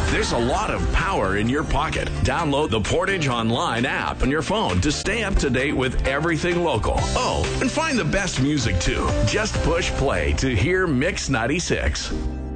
There's a lot of power in your pocket. Download the Portage Online app on your phone to stay up to date with everything local. Oh, and find the best music too. Just push play to hear Mix 96.